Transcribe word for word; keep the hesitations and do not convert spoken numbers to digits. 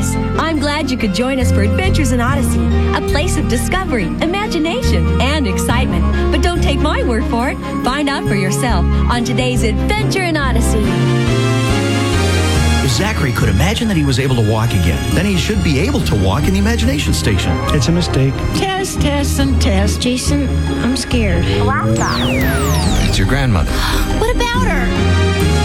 Yes, I'm glad you could join us for Adventures in Odyssey, a place of discovery, imagination, and excitement. But don't take my word for it. Find out for yourself on today's Adventure in Odyssey. If Zachary could imagine that he was able to walk again, then he should be able to walk in the imagination station. It's a mistake. Test, test, and test. Jason, I'm scared. It's your grandmother. What about her?